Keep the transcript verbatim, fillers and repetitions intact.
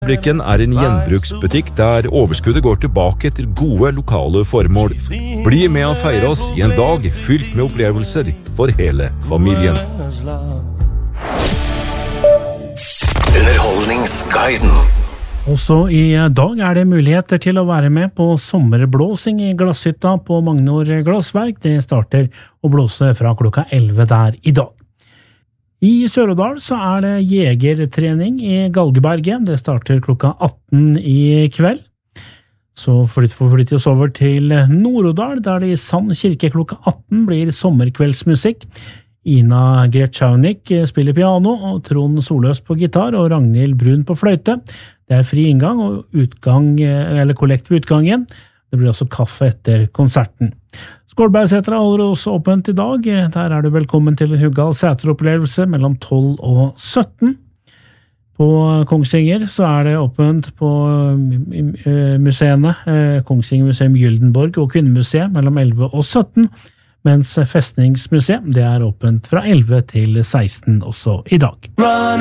Blikken er en gjenbruksbutikk der overskuddet går tilbake til gode lokale formål. Bli med og feire oss i en dag fylt med opplevelser for hele familien. Underholdningsguiden. Også i dag er det muligheter til å være med på sommerblåsing i glasshytta på Magnor Glassverk. Det starter å blåse fra klokka elleve der i dag. I Sør-Odal så er det jegertrening i Galgeberget. Det starter klokka atten i kveld. Så forflytter vi oss over til Nord-Odal, der det i Sand kirke klokka atten blir sommerkveldsmusikk. Ina Gretschaunik spiller piano, og Trond Soløs på gitar, og Ragnhild Brun på fløyte. Det er fri inngang og utgang, eller kollekt ved utgangen. Det blir også kaffe etter konserten. Skålbergsetra holder også åpent i dag. Der er du velkommen til en Huggal seteropplevelse mellom tolv og sytten. På Kongsvinger så er det åpent på museene, Kongsvinger Museum Gyldenborg og Kvinnemuseet mellom elleve og sytten, mens Festningsmuseet det er åpent fra elleve til seksten også i dag.